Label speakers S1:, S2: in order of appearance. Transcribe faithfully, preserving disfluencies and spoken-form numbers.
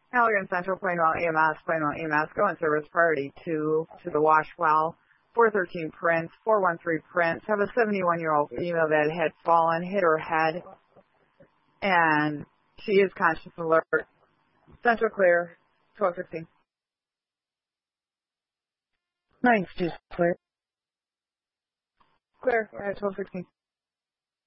S1: Allegan Central, Plainwell E M S, Plainwell E M S, go in service priority two to the wash well. four thirteen Prince, four one three Prince, have a seventy-one-year-old female that had fallen, hit her head, and she is conscious alert. Central clear, twelve sixteen.
S2: Ninth is clear.
S1: Clear, at twelve sixteen.